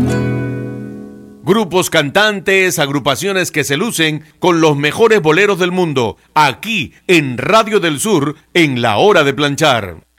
Grupos cantantes, agrupaciones que se lucen con los mejores boleros del mundo, aquí en Radio del Sur, en La Hora de Planchar.